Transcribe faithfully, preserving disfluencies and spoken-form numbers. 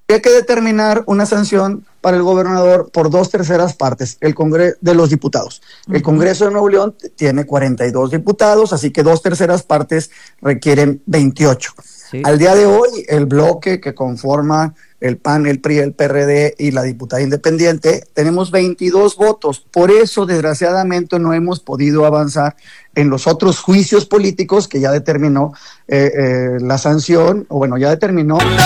Hay que determinar una sanción para el gobernador por dos terceras partes el Congreso de los diputados. Uh-huh. El Congreso de Nuevo León tiene cuarenta y dos diputados, así que dos terceras partes requieren veintiocho. Sí. Al día de hoy, el bloque que conforma el P A N, el P R I, el P R D y la diputada independiente, tenemos veintidós votos. Por eso, desgraciadamente, no hemos podido avanzar en los otros juicios políticos que ya determinó eh, eh, la sanción, o bueno, ya determinó...